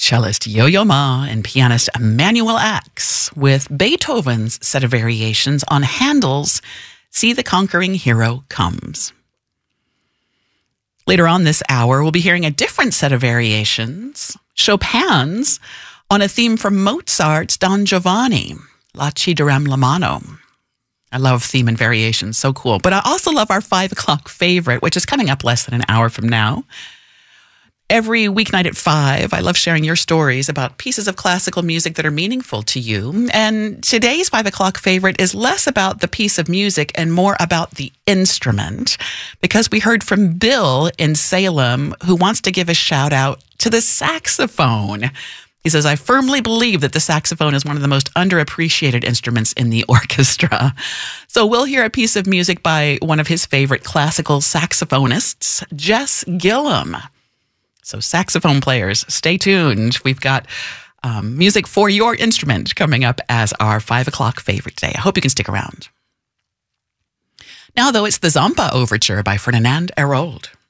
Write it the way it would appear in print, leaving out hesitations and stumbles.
cellist Yo-Yo Ma and pianist Emanuel Ax with Beethoven's set of variations on Handel's See the Conquering Hero Comes. Later on this hour, we'll be hearing a different set of variations, Chopin's, on a theme from Mozart's Don Giovanni, La Ci Darem la Mano. I love theme and variations, so cool. But I also love our 5 o'clock favorite, which is coming up less than an hour from now. Every weeknight at 5, I love sharing your stories about pieces of classical music that are meaningful to you. And today's 5 o'clock favorite is less about the piece of music and more about the instrument, because we heard from Bill in Salem, who wants to give a shout out to the saxophone. He says, I firmly believe that the saxophone is one of the most underappreciated instruments in the orchestra. So we'll hear a piece of music by one of his favorite classical saxophonists, Jess Gillum. So saxophone players, stay tuned. We've got music for your instrument coming up as our 5 o'clock favorite today. I hope you can stick around. Now, though, it's the Zampa Overture by Ferdinand Hérold.